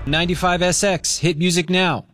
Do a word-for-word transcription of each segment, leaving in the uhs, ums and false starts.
ninety-five S X, hit music now.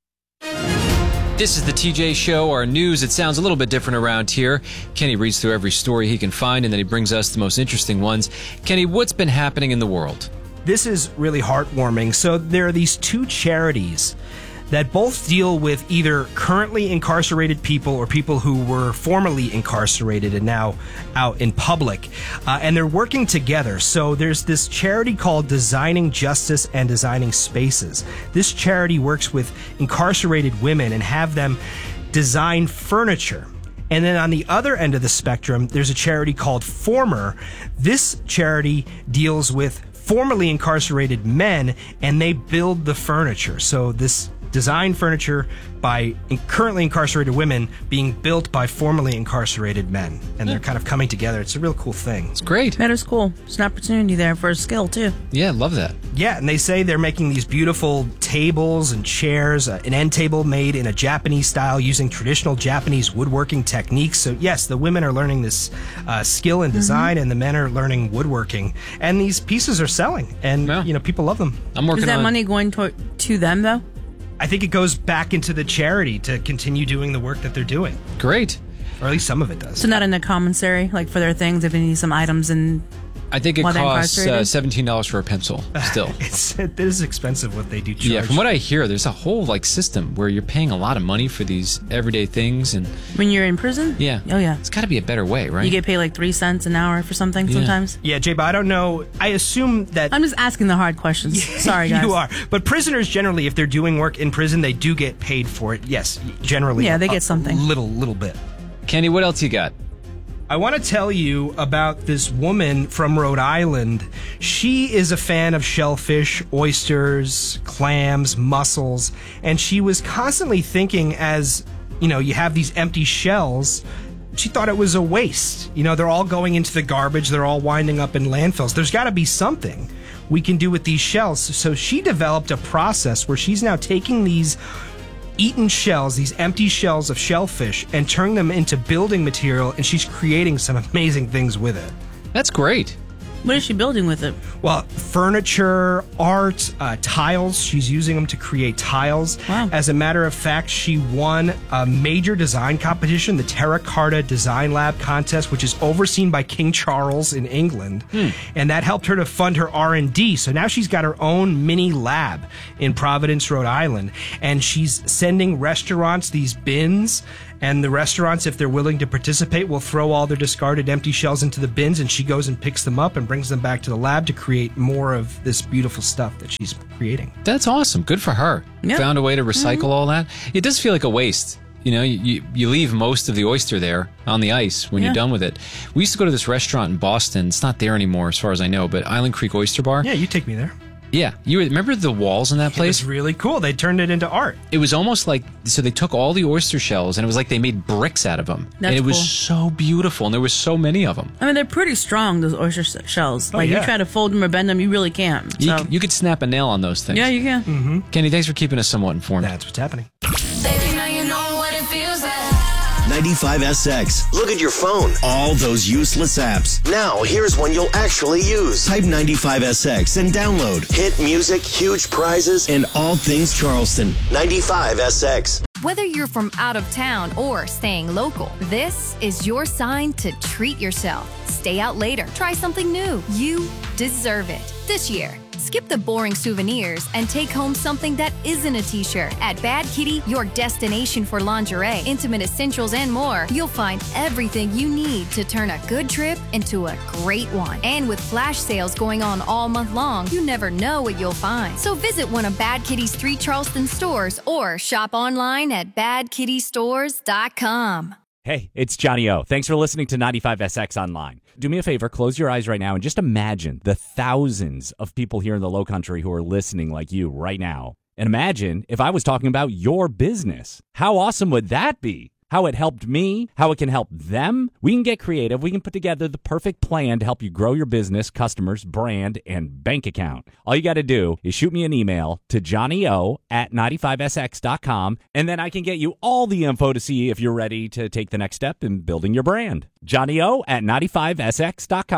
This is the T J Show, our news. It sounds a little bit different around here. Kenny reads through every story he can find, and then he brings us the most interesting ones. Kenny, what's been happening in the world? This is really heartwarming. So there are these two charities that both deal with either currently incarcerated people or people who were formerly incarcerated and now out in public. Uh, and they're working together. So there's this charity called Designing Justice and Designing Spaces. This charity works with incarcerated women and have them design furniture. And then on the other end of the spectrum, there's a charity called Former. This charity deals with formerly incarcerated men, and they build the furniture. So this design furniture by currently incarcerated women being built by formerly incarcerated men. And they're kind of coming together. It's a real cool thing. It's great. That is cool. It's an opportunity there for a skill, too. Yeah, love that. Yeah, and they say they're making these beautiful tables and chairs, uh, an end table made in a Japanese style using traditional Japanese woodworking techniques. So, yes, the women are learning this uh, skill and design, mm-hmm. and the men are learning woodworking. And these pieces are selling, and, yeah. you know, people love them. I'm working Is that on... money going to, to them, though? I think it goes back into the charity to continue doing the work that they're doing. Great. Or at least some of it does. So not in the commissary, like for their things, if they need some items and... I think it While they're costs uh, incarcerated? seventeen dollars for a pencil, still. it's, it is expensive what they do charge. Yeah, from what I hear, there's a whole like system where you're paying a lot of money for these everyday things. And When you're in prison? yeah. Oh, yeah. It's got to be a better way, right? You get paid like three cents an hour for something Yeah. sometimes. Yeah, Jay, but I don't know. I assume that... I'm just asking the hard questions. Sorry, guys. You are. But prisoners generally, if they're doing work in prison, they do get paid for it. Yes, generally. Yeah, they a- get something. A little, little bit. Kenny, what else you got? I want to tell you about this woman from Rhode Island. She is a fan of shellfish, oysters, clams, mussels, and she was constantly thinking as, you know, you have these empty shells, she thought it was a waste. You know, they're all going into the garbage, they're all winding up in landfills. There's got to be something we can do with these shells. So she developed a process where she's now taking these eaten shells, these empty shells of shellfish, and turning them into building material, and she's creating some amazing things with it. That's great. What is she building with it? Well, furniture, art, uh, tiles. She's using them to create tiles. Wow. As a matter of fact, she won a major design competition, the Terra Carta Design Lab contest, which is overseen by King Charles in England. Hmm. And that helped her to fund her R and D. So now she's got her own mini lab in Providence, Rhode Island. And she's sending restaurants these bins. And the restaurants, if they're willing to participate, will throw all their discarded empty shells into the bins, and she goes and picks them up and brings them back to the lab to create more of this beautiful stuff that she's creating. That's awesome. Good for her. Yeah. Found a way to recycle mm-hmm. all that. It does feel like a waste. You know, you, you leave most of the oyster there on the ice when yeah. you're done with it. We used to go to this restaurant in Boston. It's not there anymore as far as I know, but Island Creek Oyster Bar. Yeah, you take me there. Yeah. You remember the walls in that place? It was really cool. They turned it into art. It was almost like, so they took all the oyster shells and it was like they made bricks out of them. That's and it was cool. so beautiful, and there were so many of them. I mean, they're pretty strong, those oyster shells. Oh, like, yeah. you try to fold them or bend them, you really can't. You, So. c- you could snap a nail on those things. Yeah, you can. Mm-hmm. Kenny, thanks for keeping us somewhat informed. That's what's happening. Baby, now you know what it feels like. ninety-five S X. Look at your phone. All those useless apps. Now, here's one you'll actually use. Type ninety-five S X and download. Hit music, huge prizes, and all things Charleston. ninety-five S X. Whether you're from out of town or staying local, this is your sign to treat yourself. Stay out later. Try something new. You deserve it. This year, skip the boring souvenirs and take home something that isn't a t-shirt. At Bad Kitty, your destination for lingerie, intimate essentials, and more, you'll find everything you need to turn a good trip into a great one. And with flash sales going on all month long, you never know what you'll find. So visit one of Bad Kitty's three Charleston stores or shop online at bad kitty stores dot com. Hey, it's Johnny O. Thanks for listening to ninety-five S X Online. Do me a favor, close your eyes right now and just imagine the thousands of people here in the Low Country who are listening like you right now. And imagine if I was talking about your business. How awesome would that be? How it helped me, how it can help them. We can get creative. We can put together the perfect plan to help you grow your business, customers, brand, and bank account. All you got to do is shoot me an email to johnnyo at ninety-five S X dot com, and then I can get you all the info to see if you're ready to take the next step in building your brand. johnnyo at ninety-five S X dot com.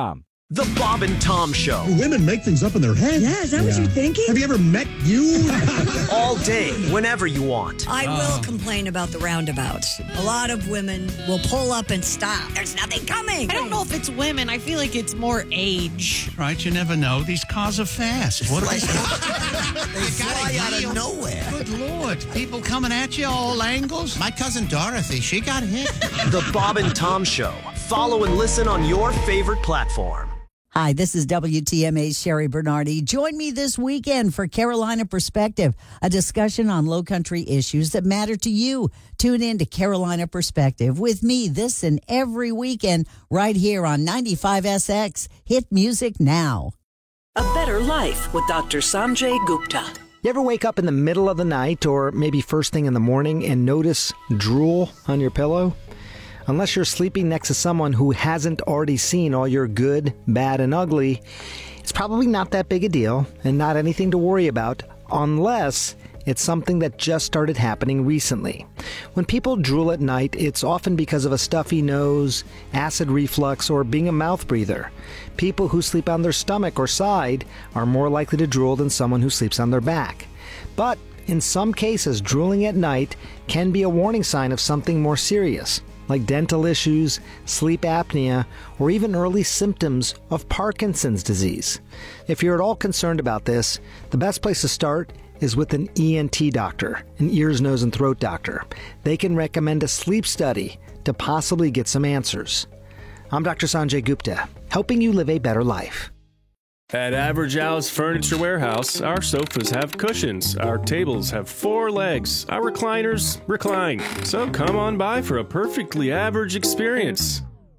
The Bob and Tom Show. Women make things up in their head. Yeah, is that yeah. what you're thinking? Have you ever met you? All day, whenever you want. I oh. will complain about the roundabouts. A lot of women will pull up and stop. There's nothing coming. I don't know if it's women. I feel like it's more age. Right, you never know. These cars are fast. What are they? They fly out of nowhere. Good Lord. People coming at you all angles. My cousin Dorothy, she got hit. The Bob and Tom Show. Follow and listen on your favorite platform. Hi, this is W T M A's Sherry Bernardi. Join me this weekend for Carolina Perspective, a discussion on Lowcountry issues that matter to you. Tune in to Carolina Perspective with me this and every weekend right here on ninety-five S X. Hit music now. A Better Life with Doctor Sanjay Gupta. You ever wake up in the middle of the night or maybe first thing in the morning and notice drool on your pillow? Unless you're sleeping next to someone who hasn't already seen all your good, bad, and ugly, it's probably not that big a deal and not anything to worry about unless it's something that just started happening recently. When people drool at night, it's often because of a stuffy nose, acid reflux, or being a mouth breather. People who sleep on their stomach or side are more likely to drool than someone who sleeps on their back. But in some cases, drooling at night can be a warning sign of something more serious, like dental issues, sleep apnea, or even early symptoms of Parkinson's disease. If you're at all concerned about this, the best place to start is with an E N T doctor, an ears, nose, and throat doctor. They can recommend a sleep study to possibly get some answers. I'm Doctor Sanjay Gupta, helping you live a better life. At Average Al's Furniture Warehouse, our sofas have cushions, our tables have four legs, our recliners recline. So come on by for a perfectly average experience.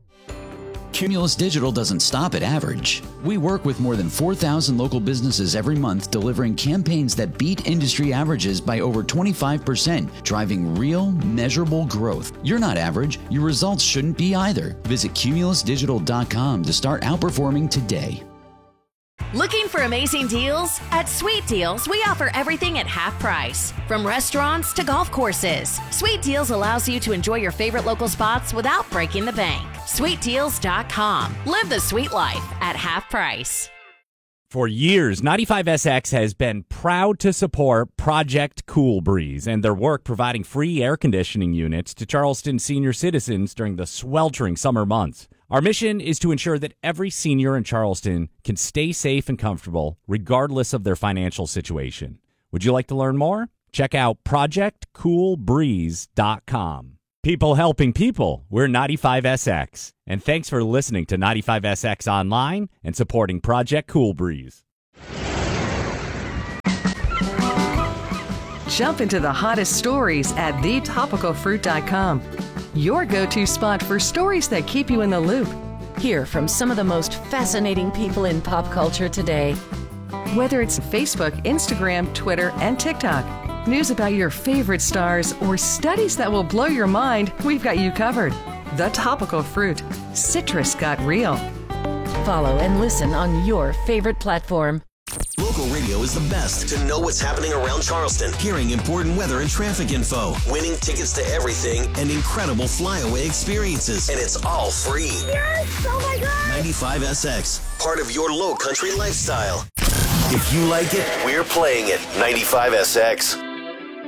Cumulus Digital doesn't stop at average. We work with more than four thousand local businesses every month, delivering campaigns that beat industry averages by over twenty-five percent, driving real, measurable growth. You're not average. Your results shouldn't be either. Visit cumulus digital dot com to start outperforming today. Looking for amazing deals? At Sweet Deals, we offer everything at half price. From restaurants to golf courses, Sweet Deals allows you to enjoy your favorite local spots without breaking the bank. sweet deals dot com. Live the sweet life at half price. For years, ninety-five S X has been proud to support Project Cool Breeze and their work providing free air conditioning units to Charleston senior citizens during the sweltering summer months. Our mission is to ensure that every senior in Charleston can stay safe and comfortable regardless of their financial situation. Would you like to learn more? Check out project cool breeze dot com. People helping people, we're ninety-five S X. And thanks for listening to ninety-five S X Online and supporting Project Cool Breeze. Jump into the hottest stories at the topical fruit dot com. Your go-to spot for stories that keep you in the loop. Hear from some of the most fascinating people in pop culture today. Whether it's Facebook, Instagram, Twitter, and TikTok, news about your favorite stars, or studies that will blow your mind, we've got you covered. The Topical Fruit. Citrus got real. Follow and listen on your favorite platform. Local radio is the best to know what's happening around Charleston, hearing important weather and traffic info, winning tickets to everything, and incredible flyaway experiences. And it's all free. Yes! Oh my God! ninety-five S X, part of your low country lifestyle. If you like it, we're playing it. ninety-five S X.